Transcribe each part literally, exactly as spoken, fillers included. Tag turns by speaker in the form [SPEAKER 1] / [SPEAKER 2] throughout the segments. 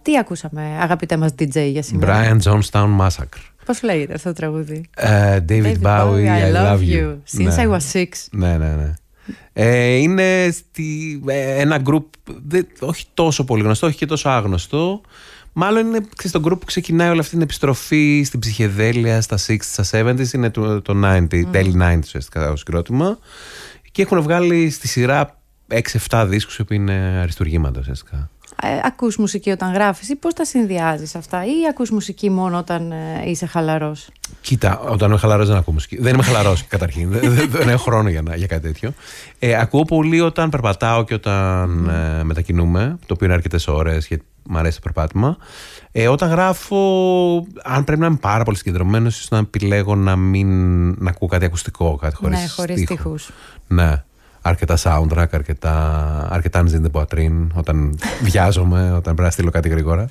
[SPEAKER 1] Τι ακούσαμε, αγαπητέ μας ντι τζέι, για σήμερα?
[SPEAKER 2] Brian Jonestown Massacre.
[SPEAKER 1] Πώς λέγεται αυτό το τραγούδι?
[SPEAKER 2] Uh, David, David Bowie, I, I love you. you.
[SPEAKER 1] Since
[SPEAKER 2] ναι.
[SPEAKER 1] I was six.
[SPEAKER 2] Ναι, ναι, ναι. Ε, είναι στη, ένα group, δε, όχι τόσο πολύ γνωστό, όχι και τόσο άγνωστο. Μάλλον είναι στο group που ξεκινάει όλη αυτή την επιστροφή στην ψυχεδέλεια στα εξήντα, στα εβδομήντα. Είναι το, το ενενήντα, mm. τέλη ενενήντα ουσιαστικά ως συγκρότημα. Και έχουν βγάλει στη σειρά έξι εφτά δίσκους που είναι αριστουργήματα ουσιαστικά.
[SPEAKER 1] Ε, ακούς μουσική όταν γράφεις ή πώς τα συνδυάζεις αυτά, ή ακούς μουσική μόνο όταν ε, είσαι χαλαρός?
[SPEAKER 2] Κοίτα, όταν είμαι χαλαρός δεν ακούω μουσική. Δεν είμαι χαλαρός καταρχήν. δεν, δεν έχω χρόνο για, να, για κάτι τέτοιο. Ε, ακούω πολύ όταν περπατάω και όταν mm. ε, μετακινούμε, το οποίο είναι αρκετές ώρες γιατί μου αρέσει το περπάτημα. Ε, όταν γράφω, αν πρέπει να είμαι πάρα πολύ συγκεντρωμένος, ίσως να επιλέγω να μην να ακούω κάτι ακουστικό, κάτι χωρίς,
[SPEAKER 1] ναι, χωρίς στίχους.
[SPEAKER 2] Ναι. Αρκετά soundtrack, αρκετά, αρκετά Anzin de Poitrine, όταν βιάζομαι, όταν πρέπει να στείλω κάτι γρήγορα.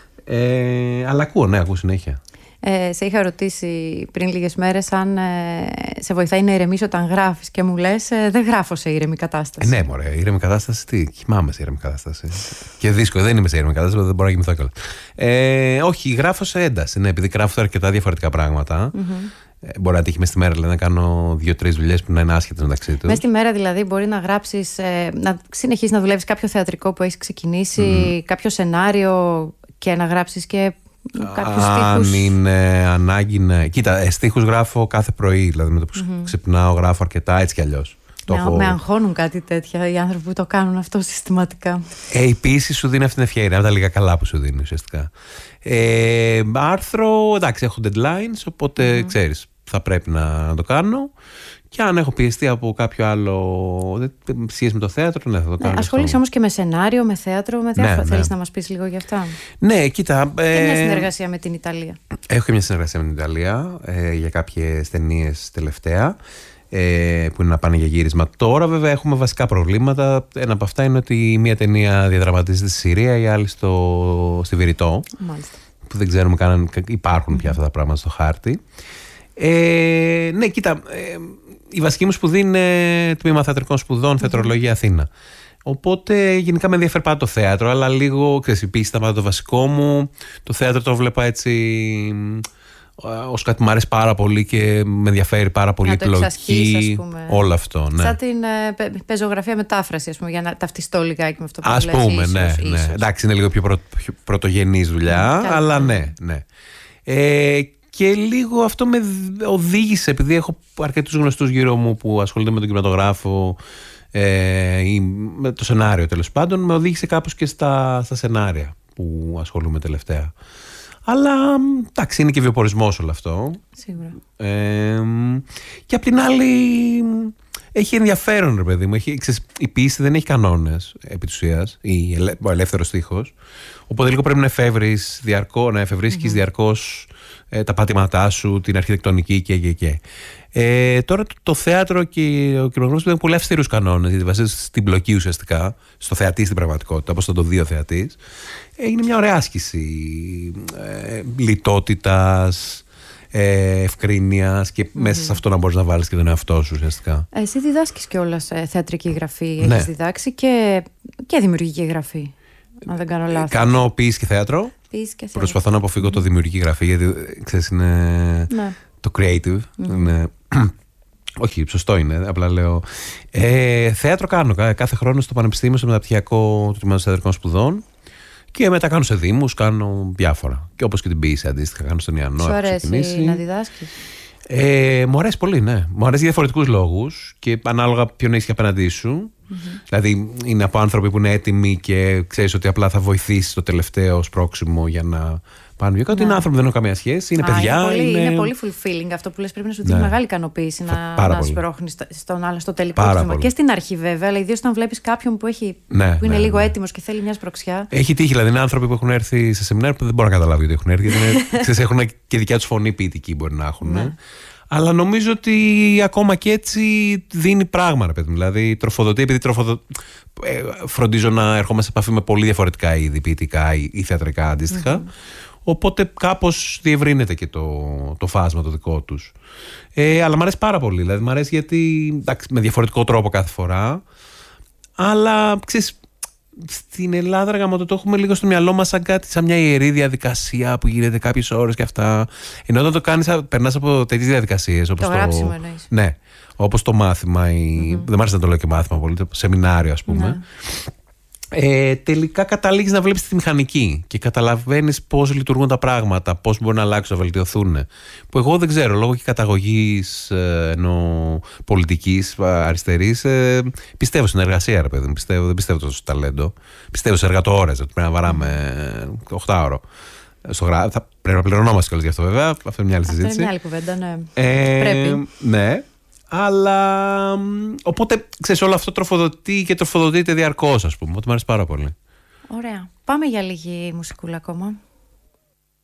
[SPEAKER 2] Ε, αλλά ακούω, ναι, ακούω συνέχεια.
[SPEAKER 1] Ε, σε είχα ρωτήσει πριν λίγες μέρες αν ε, σε βοηθάει να ηρεμείς όταν γράφεις και μου λες ε, δεν γράφω σε ήρεμη κατάσταση.
[SPEAKER 2] Ε, ναι, μωρέ, ήρεμη κατάσταση, τι, κοιμάμαι σε ήρεμη κατάσταση. Και δύσκολο, δεν είμαι σε ήρεμη κατάσταση, δεν μπορώ να κοιμηθώ κιόλας. Ε, όχι, γράφω σε ένταση, ναι, επειδή γράφω αρκετά διαφορετικά πράγματα. Mm-hmm. Μπορεί να τύχει μες στη μέρα δηλαδή, να κάνω δύο-τρεις δουλειές που να είναι άσχετες μεταξύ τους.
[SPEAKER 1] Μες στη μέρα δηλαδή μπορεί να γράψεις, ε, να συνεχίσεις να δουλεύεις κάποιο θεατρικό που έχεις ξεκινήσει, mm. κάποιο σενάριο και να γράψεις και κάποιους στίχους.
[SPEAKER 2] Αν είναι ανάγκη, ναι. Κοίτα, στίχους γράφω κάθε πρωί, δηλαδή με το που mm-hmm. ξυπνάω γράφω αρκετά έτσι κι αλλιώς.
[SPEAKER 1] Ναι,
[SPEAKER 2] έχω...
[SPEAKER 1] Με αγχώνουν κάτι τέτοια οι άνθρωποι που το κάνουν αυτό συστηματικά.
[SPEAKER 2] Ε, η ποίηση σου δίνει αυτή την ευκαιρία, είναι τα λίγα καλά που σου δίνει ουσιαστικά. Ε, άρθρο, εντάξει, έχω deadlines, οπότε mm. ξέρεις, θα πρέπει να, να το κάνω. Και αν έχω πιεστεί από κάποιο άλλο σχέση με το θέατρο, ναι, θα το κάνω.
[SPEAKER 1] Ναι, ασχολείσαι όμως και με σενάριο, με θέατρο, με διάφορα. Ναι, θέλεις ναι. να μας πεις λίγο γι' αυτά?
[SPEAKER 2] Ναι, κοίτα.
[SPEAKER 1] Και ε, μια συνεργασία με την Ιταλία.
[SPEAKER 2] Έχω και μια συνεργασία με την Ιταλία ε, για κάποιες ταινίες τελευταία. Ε, που είναι να πάνε για γύρισμα. Τώρα βέβαια έχουμε βασικά προβλήματα. Ένα από αυτά είναι ότι η μία ταινία διαδραματίζεται στη Συρία, η άλλη στο, στη Βηρητό.
[SPEAKER 1] Μάλιστα.
[SPEAKER 2] Που δεν ξέρουμε καν υπάρχουν mm-hmm. πια αυτά τα πράγματα στο χάρτη. Ε, ναι, κοίτα, ε, η βασική μου σπουδή είναι τμήμα θεατρικών σπουδών, θεατρολογία Αθήνα. Οπότε γενικά με ενδιαφέρει πάντα το θέατρο, αλλά λίγο, ξέρεις, η πίστη ήταν πάντα το βασικό μου. Το θέατρο το βλέπα έτσι ως κάτι που μου αρέσει πάρα πολύ και με ενδιαφέρει πάρα πολύ η πλοκή, όλο αυτό. Ναι.
[SPEAKER 1] Σαν την ε, πεζογραφία μετάφραση, ας πούμε, για να ταυτιστώ λιγάκι με αυτό που
[SPEAKER 2] ας
[SPEAKER 1] λες.
[SPEAKER 2] Ας πούμε,
[SPEAKER 1] ίσως,
[SPEAKER 2] ναι,
[SPEAKER 1] ίσως.
[SPEAKER 2] ναι. Εντάξει, είναι λίγο πιο, πρω, πιο πρωτογενής δουλειά, mm, αλλά ναι, ναι. Ε, και λίγο αυτό με οδήγησε, επειδή έχω αρκετούς γνωστούς γύρω μου που ασχολούνται με τον κινηματογράφο ε, ή με το σενάριο τέλος πάντων, με οδήγησε κάπως και στα, στα σενάρια που ασχολούμαι τελευταία. Αλλά εντάξει, είναι και βιοπορισμός όλο αυτό. Σίγουρα. Ε, και απ' την άλλη έχει ενδιαφέρον, ρε παιδί μου. Έχει, ξέρεις, η ποίηση δεν έχει κανόνες επί της ουσίας, ο ελεύθερος στίχος. Οπότε λίγο πρέπει να εφεύρεις διαρκώς, να εφευρίσκεις mm-hmm. διαρκώς ε, τα πατήματά σου, την αρχιτεκτονική και και και. Ε, τώρα το, το θέατρο και ο κινηματογράφος έχουν πολύ αυστηρούς κανόνες, γιατί βασίζεται στην πλοκή ουσιαστικά, στο θεατή στην πραγματικότητα, όπως ήταν το δύο θεατής. Ε, είναι μια ωραία άσκηση ε, λιτότητας, ε, ευκρίνειας και mm-hmm. μέσα σε αυτό να μπορείς να βάλεις και τον εαυτό σου ουσιαστικά.
[SPEAKER 1] Εσύ διδάσκεις κιόλας ε, θεατρική γραφή, ναι. έχεις διδάξει και, και δημιουργική γραφή, αν δεν κάνω λάθος.
[SPEAKER 2] Κάνω ποίηση και θέατρο.
[SPEAKER 1] Ποίηση και θέατρο.
[SPEAKER 2] Προσπαθώ να αποφύγω mm-hmm. το δημιουργική γραφή, γιατί ξέρεις είναι ναι. το creative. Mm-hmm. Είναι... Όχι, σωστό είναι, απλά λέω. Ε, θέατρο κάνω κάθε χρόνο στο Πανεπιστήμιο, στο Μεταπτυχιακό του Τμήματος Θεατρικών Σπουδών. Και μετά κάνω σε δήμους, κάνω διάφορα. Και όπως και την ποίηση αντίστοιχα, κάνω στον Ιαννό.
[SPEAKER 1] Σου αρέσει να διδάσκεις?
[SPEAKER 2] Ε, μου αρέσει πολύ, ναι. Μου αρέσει για διαφορετικούς λόγους και ανάλογα ποιον έχεις και απέναντί σου. Mm-hmm. Δηλαδή, είναι από άνθρωποι που είναι έτοιμοι και ξέρεις ότι απλά θα βοηθήσει το τελευταίο σπρώξιμο για να πάνε πιο κάτω. Ναι. Είναι άνθρωποι που δεν έχουν καμία σχέση, είναι Α, παιδιά. Είναι πολύ,
[SPEAKER 1] είναι... είναι πολύ fulfilling αυτό που λες. Πρέπει να σου δίνει ναι. μεγάλη ικανοποίηση να, να σπρώχνεις στον άλλο στο τελικό σύστημα. Και στην αρχή, βέβαια, αλλά ιδίως όταν βλέπεις κάποιον που, έχει, ναι, που είναι ναι, λίγο ναι. έτοιμος και θέλει μια σπρωξιά. Έχει τύχει, δηλαδή, είναι άνθρωποι που έχουν έρθει σε σεμινάρια που δεν μπορώ να καταλάβω γιατί έχουν έρθει. Γιατί ξέρεις, έχουν και δικιά τους φωνή ποιητική, μπορεί να έχουν. Ναι. Αλλά νομίζω ότι ακόμα και έτσι δίνει πράγμα, ρε παιδί μου. Δηλαδή, τροφοδοτεί, επειδή τροφοδο... ε, φροντίζω να έρχομαι σε επαφή με πολύ διαφορετικά είδη, ποιητικά ή θεατρικά αντίστοιχα. Mm-hmm. Οπότε κάπως διευρύνεται και το, το φάσμα το δικό τους. Ε, αλλά μου αρέσει πάρα πολύ. Δηλαδή, μου αρέσει γιατί εντάξει, με διαφορετικό τρόπο κάθε φορά. Αλλά ξέρεις,
[SPEAKER 2] στην Ελλάδα γαμώτο, το έχουμε λίγο στο μυαλό μας σαν κάτι, σαν μια ιερή διαδικασία που γίνεται κάποιες ώρες και αυτά. Ενώ όταν το κάνεις, περνάς από τέτοιες διαδικασίες. Όπως
[SPEAKER 1] το, το γράψιμο εννοείς.
[SPEAKER 2] Ναι, όπως το μάθημα, η... mm-hmm. δεν μ' άρεσε να το λέω και μάθημα πολύ, το σεμινάριο ας πούμε. Ναι. Ε, τελικά καταλήγεις να βλέπεις τη μηχανική και καταλαβαίνεις πώς λειτουργούν τα πράγματα, πώς μπορούν να αλλάξουν, να βελτιωθούν. Που εγώ δεν ξέρω, λόγω και καταγωγής ε, ενώ πολιτικής αριστερής, ε, πιστεύω στην εργασία, ρε παιδί μου. Πιστεύω, δεν πιστεύω τόσο στο ταλέντο. Πιστεύω σε εργατοώρες, ότι πρέπει να βαράμε οχτάωρο. Στο γρα... θα πρέπει να πληρωνόμαστε κιόλας γι' αυτό, βέβαια. Αυτό είναι μια άλλη συζήτηση.
[SPEAKER 1] Αυτό είναι μια άλλη κουβέντα, ναι.
[SPEAKER 2] Ε,
[SPEAKER 1] πρέπει.
[SPEAKER 2] Ναι. Αλλά οπότε ξέρεις, όλο αυτό τροφοδοτεί και τροφοδοτείται διαρκώς, ας πούμε. Ότι μου αρέσει πάρα πολύ.
[SPEAKER 1] Ωραία. Πάμε για λίγη μουσικούλα ακόμα.